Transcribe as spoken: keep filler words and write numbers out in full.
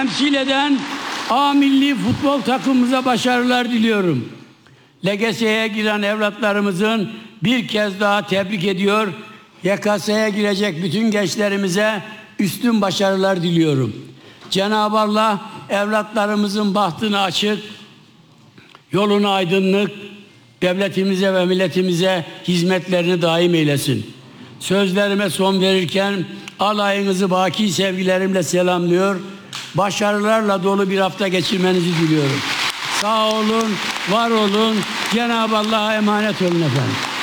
temsil eden A milli futbol takımımıza başarılar diliyorum. L G S'ye giren evlatlarımızın bir kez daha tebrik ediyor. Y K S'ye girecek bütün gençlerimize üstün başarılar diliyorum. Cenab-ı Allah evlatlarımızın bahtını açık, yolunu aydınlık, devletimize ve milletimize hizmetlerini daim eylesin. Sözlerime son verirken alayınızı baki sevgilerimle selamlıyor. Başarılarla dolu bir hafta geçirmenizi diliyorum. Sağ olun, var olun. Cenab-ı Allah'a emanet olun efendim.